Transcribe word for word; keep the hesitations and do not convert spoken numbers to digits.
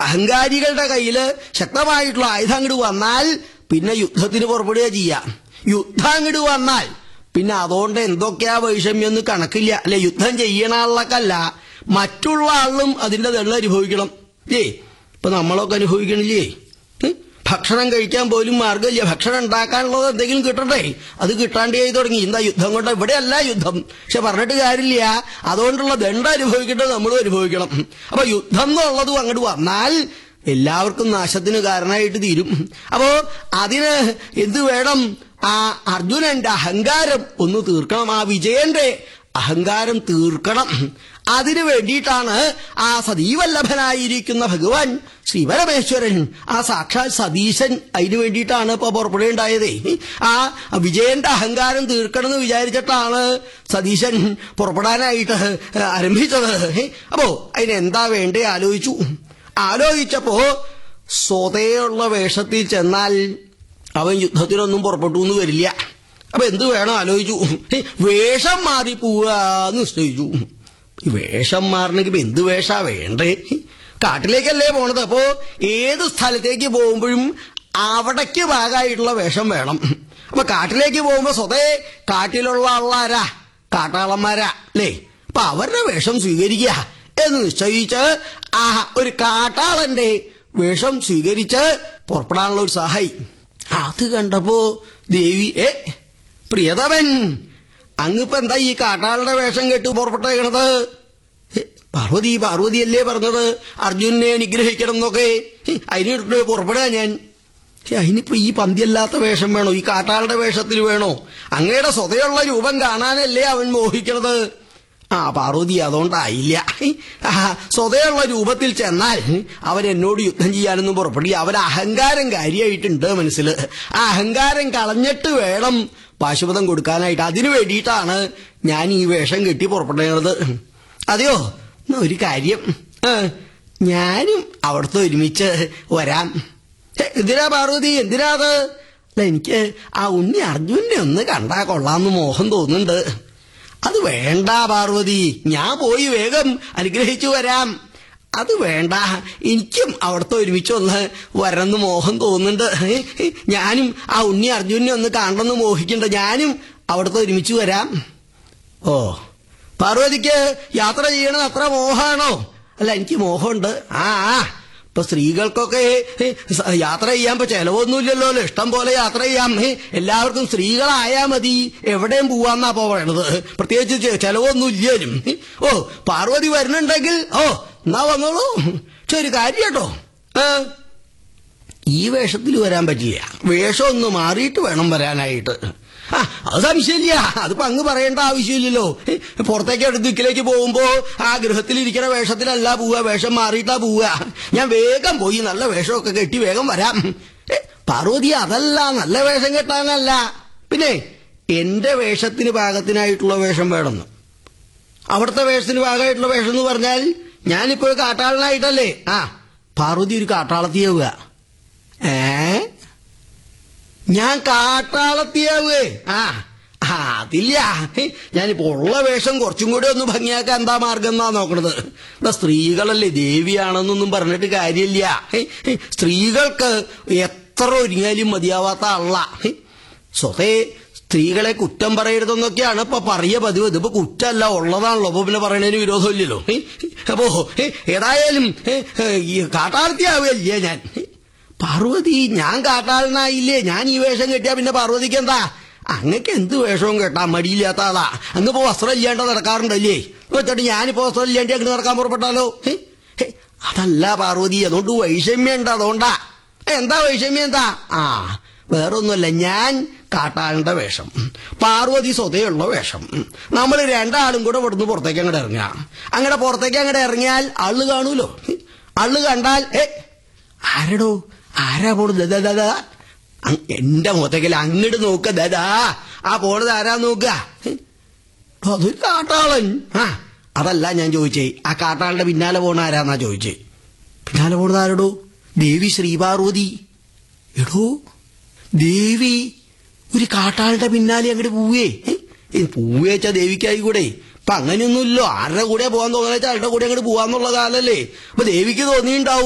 അഹങ്കാരികളുടെ കയ്യില് ശക്തമായിട്ടുള്ള ആയുധം അങ്ങോട്ട് വന്നാൽ പിന്നെ യുദ്ധത്തിന് പുറപ്പെടുക ചെയ്യാം. യുദ്ധം അങ്ങോട്ട് വന്നാൽ പിന്നെ അതുകൊണ്ട് എന്തൊക്കെയാ വൈഷമ്യം എന്ന് കണക്കില്ല. അല്ലെ, യുദ്ധം ചെയ്യണ ആളൊക്കെയല്ല, മറ്റുള്ള ആളും അതിന്റെ ദണ്ണം അനുഭവിക്കണം. ഏ ഇപ്പൊ നമ്മളൊക്കെ അനുഭവിക്കണില്ലേ? ഭക്ഷണം കഴിക്കാൻ പോലും മാർഗമില്ല. ഭക്ഷണം ഉണ്ടാക്കാനുള്ളത് എന്തെങ്കിലും കിട്ടണ്ടേ? അത് കിട്ടാണ്ടേ തുടങ്ങി. എന്താ യുദ്ധം കൊണ്ട്? ഇവിടെയല്ല യുദ്ധം, പക്ഷെ പറഞ്ഞിട്ട് കാര്യമില്ല. അതുകൊണ്ടുള്ള ദണ്ഡം അനുഭവിക്കേണ്ടത് നമ്മളും അനുഭവിക്കണം. അപ്പൊ യുദ്ധം എന്നുള്ളതും അങ്ങോട്ട് വന്നാൽ എല്ലാവർക്കും നാശത്തിന് കാരണമായിട്ട് തീരും. അപ്പോ അതിന് എന്ത് വേണം? ആ അർജുനന്റെ അഹങ്കാരം ഒന്ന് തീർക്കണം. ആ വിജയന്റെ അഹങ്കാരം തീർക്കണം. അതിനു വേണ്ടിയിട്ടാണ് ആ സതീവല്ലഭനായിരിക്കുന്ന ഭഗവാൻ ശ്രീപരമേശ്വരൻ, ആ സാക്ഷാൽ സതീശൻ, അതിനു വേണ്ടിയിട്ടാണ് ഇപ്പൊ പുറപ്പെടുകയുണ്ടായതേ. ആ വിജയന്റെ അഹങ്കാരം തീർക്കണം എന്ന് വിചാരിച്ചിട്ടാണ് സതീശൻ പുറപ്പെടാനായിട്ട് ആരംഭിച്ചത്. അപ്പോ അതിനെന്താ വേണ്ടേ ആലോചിച്ചു. ആലോചിച്ചപ്പോ സ്വതയുള്ള വേഷത്തിൽ ചെന്നാൽ അവൻ യുദ്ധത്തിനൊന്നും പുറപ്പെട്ടു എന്ന് വരില്ല. അപ്പൊ എന്ത് വേണം ആലോചിച്ചു. വേഷം മാറി പോവാന്ന് നിശ്ചയിച്ചു. വേഷം മാറണമെങ്കിൽ ഇപ്പൊ എന്ത് വേഷാ വേണ്ടേ? കാട്ടിലേക്കല്ലേ പോണത്. അപ്പോ ഏത് സ്ഥലത്തേക്ക് പോകുമ്പോഴും അവിടേക്ക് ഭാഗമായിട്ടുള്ള വേഷം വേണം. അപ്പൊ കാട്ടിലേക്ക് പോകുമ്പോ സ്വതേ കാട്ടിലുള്ള ആളാരാ? കാട്ടാളന്മാരാ അല്ലേ? അപ്പൊ അവരുടെ വേഷം സ്വീകരിക്കുക എന്ന് നിശ്ചയിച്ച് ആ ഒരു കാട്ടാളന്റെ വേഷം സ്വീകരിച്ച് പുറപ്പെടാനുള്ള ഒരു സഹായി. അത് കണ്ടപ്പോ ദേവി, ഏ പ്രിയതമൻ, അങ്ങിപ്പോ എന്താ ഈ കാട്ടാളുടെ വേഷം കെട്ട് പുറപ്പെട്ടേക്കണത്? പാർവതി പാർവതിയല്ലേ പറഞ്ഞത് അർജുനെ അനുഗ്രഹിക്കണം എന്നൊക്കെ. അതിനിട്ട് പുറപ്പെടുക ഞാൻ. അതിനിപ്പോ ഈ പന്തിയല്ലാത്ത വേഷം വേണോ? ഈ കാട്ടാളുടെ വേഷത്തിൽ വേണോ? അങ്ങയുടെ സ്വതയുള്ള രൂപം കാണാനല്ലേ അവൻ മോഹിക്കണത്. ആ പാർവതി, അതുകൊണ്ടായില്ല. സ്വതയുള്ള രൂപത്തിൽ ചെന്നാൽ അവൻ എന്നോട് യുദ്ധം ചെയ്യാനൊന്നും പുറപ്പെടില്ല. അവൻ അഹങ്കാരം കാര്യമായിട്ടുണ്ട് മനസ്സിൽ. ആ അഹങ്കാരം കളഞ്ഞിട്ട് വേണം പാശുപതം കൊടുക്കാനായിട്ട്. അതിനു വേണ്ടിയിട്ടാണ് ഞാൻ ഈ വേഷം കെട്ടി പുറപ്പെട്ടത്. അതെയോ? ഒരു കാര്യം, ഞാനും അവിടുത്തെ ഒരുമിച്ച് വരാം. എന്തിനാ പാർവതി, എന്തിനാ അത്? അല്ല, എനിക്ക് ആ ഉണ്ണി അർജുനെ ഒന്ന് കണ്ടാ കൊള്ളാന്ന് മോഹം തോന്നുന്നുണ്ട്. അത് വേണ്ട പാർവതി, ഞാൻ പോയി വേഗം അനുഗ്രഹിച്ചു വരാം. അത് വേണ്ട, എനിക്കും അവിടുത്തെ ഒരുമിച്ച് ഒന്ന് വരണമെന്ന് മോഹം തോന്നുന്നുണ്ട്. ഞാനും ആ ഉണ്ണി അർജുനെ ഒന്ന് കാണണമെന്ന് മോഹിക്കണ്ട. ഞാനും അവിടുത്തെ ഒരുമിച്ച് വരാം. ഓ, പാർവതിക്ക് യാത്ര ചെയ്യണത് അത്ര മോഹമാണോ? അല്ല, എനിക്ക് മോഹമുണ്ട്. ആ ഇപ്പൊ സ്ത്രീകൾക്കൊക്കെ യാത്ര ചെയ്യാൻ ഇപ്പൊ ചെലവൊന്നുമില്ലല്ലോ. ഇഷ്ടം പോലെ യാത്ര ചെയ്യാം. എല്ലാവർക്കും സ്ത്രീകളായാ മതി, എവിടെയും പോവാന്നാ ഇപ്പൊ പറയണത്. പ്രത്യേകിച്ച് ചെലവൊന്നും ഇല്ലേലും. ഓ, പാർവതി വരുന്നുണ്ടെങ്കിൽ ഓ എന്നാ വന്നോളൂ. പക്ഷെ ഒരു കാര്യം കേട്ടോ, ഈ വേഷത്തിൽ വരാൻ പറ്റില്ല. വേഷം ഒന്ന് മാറിയിട്ട് വേണം വരാനായിട്ട്. ആ അത് സംശയമില്ല. അതിപ്പോ അങ്ങ് പറയേണ്ട ആവശ്യമില്ലല്ലോ. പുറത്തേക്ക് അടുത്ത് ദിക്കിലേക്ക് പോകുമ്പോ ആ ഗൃഹത്തിലിരിക്കുന്ന വേഷത്തിലല്ല പോവുക, വേഷം മാറിയിട്ടാ പോവുക. ഞാൻ വേഗം പോയി നല്ല വേഷമൊക്കെ കെട്ടി വേഗം വരാം. പാർവതി, അതല്ല, നല്ല വേഷം കെട്ടാനല്ല, പിന്നെ എന്റെ വേഷത്തിന് പാകത്തിനായിട്ടുള്ള വേഷം വേണമെന്ന്. അവിടുത്തെ വേഷത്തിന് പാകമായിട്ടുള്ള വേഷം എന്ന് പറഞ്ഞാൽ ഞാനിപ്പോ ഒരു കാട്ടാളനായിട്ടല്ലേ. ആ പാർവതി ഒരു കാട്ടാളത്തിയാവുക. ഏ ഞാൻ കാട്ടാളത്തിയാവേ? ആ അതില്ല. ഞാനിപ്പോ ഉള്ള വേഷം കുറച്ചും കൂടി ഒന്ന് ഭംഗിയാക്കാൻ എന്താ മാർഗം എന്നാ നോക്കണത്. എന്താ സ്ത്രീകളല്ലേ, ദേവിയാണെന്നൊന്നും പറഞ്ഞിട്ട് കാര്യമില്ല. സ്ത്രീകൾക്ക് എത്ര ഒരുങ്ങിയാലും മതിയാവാത്ത ആളാ. സ്വതേ സ്ത്രീകളെ കുറ്റം പറയരുതെന്നൊക്കെയാണ് ഇപ്പൊ പറയ പതിവ്. ഇതിപ്പോ കുറ്റമല്ല, ഉള്ളതാണല്ലോ. അപ്പൊ പിന്നെ പറയണതിന് വിരോധമില്ലല്ലോ. അപ്പോ ഏതായാലും കാട്ടാളത്തിയാവുകയല്ലേ ഞാൻ. പാർവതി, ഞാൻ കാട്ടാളനായില്ലേ? ഞാൻ ഈ വേഷം കെട്ടിയാ പിന്നെ പാർവതിക്ക് എന്താ? അങ്ങക്ക് എന്ത് വേഷവും കേട്ടാ മടിയില്ലാത്ത ആളാ. അങ്ങിപ്പോ വസ്ത്രം ഇല്ലാണ്ട് നടക്കാറുണ്ടല്ലേ? വെച്ചിട്ട് ഞാനിപ്പോ വസ്ത്രം ഇല്ലാണ്ട് അങ്ങ് നടക്കാൻ പുറപ്പെട്ടാലോ? അതല്ല പാർവതി, അതുകൊണ്ട് വൈഷമ്യം ഉണ്ട്. അതുകൊണ്ടാ. എന്താ വൈഷമ്യം? എന്താ? ആ വേറൊന്നുമല്ല, ഞാൻ കാട്ടാളന്റെ വേഷം, പാർവതി സ്വതയുള്ള വേഷം. നമ്മൾ രണ്ടാളും കൂടെ ഇവിടുന്ന് പുറത്തേക്ക് അങ്ങോട്ട് ഇറങ്ങാം. അങ്ങനെ പുറത്തേക്ക് അങ്ങോട്ട് ഇറങ്ങിയാൽ ആള് കാണൂലോ. ആള് കണ്ടാൽ ഏ ആരടോ, ആരാ പോണത്? ദാദാ എന്റെ മുഖത്തേക്കല്ല, അങ്ങോട്ട് നോക്ക. ദാദാ ആ പോണത് ആരാ നോക്കുക? അതൊരു കാട്ടാളൻ. ആ അതല്ല ഞാൻ ചോദിച്ചേ, ആ കാട്ടാളന്റെ പിന്നാലെ പോണ ആരാന്നാ ചോദിച്ചേ. പിന്നാലെ പോണത് ആരടോ? ദേവി ശ്രീപാർവതി. എടോ, ദേവി ഒരു കാട്ടാളുടെ പിന്നാലെ അങ്ങോട്ട് പോവേ. പൂവേച്ചാ ദേവിക്കായിക്കൂടെ? അപ്പൊ അങ്ങനെയൊന്നുമില്ലോ. ആരുടെ കൂടെ പോകാൻ തോന്നുന്ന വെച്ചാൽ ആരുടെ കൂടെ അങ്ങോട്ട് പോവാന്നുള്ള കാലല്ലേ. അപ്പൊ ദേവിക്ക് തോന്നിയിട്ടുണ്ടാവും